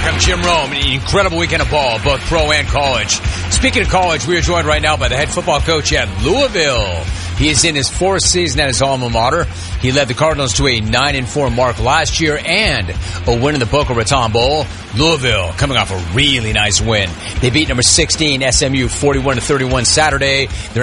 I'm Jim Rome. An incredible weekend of ball, both pro and college. Speaking of college, we are joined right now by the head football coach at Louisville. He is in his fourth season at his alma mater. He led the Cardinals to a 9-4 mark last year and a win in the Boca Raton Bowl. Louisville coming off a really nice win. They beat number 16 SMU 41-31 Saturday. They're